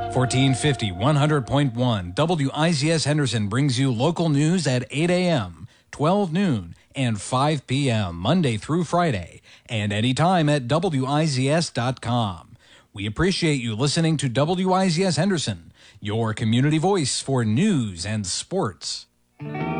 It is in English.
1450 100.1 WIZS Henderson brings you local news at 8 a.m., 12 noon, and 5 p.m. Monday through Friday, and anytime at WIZS.com. We appreciate you listening to WIZS Henderson, your community voice for news and sports.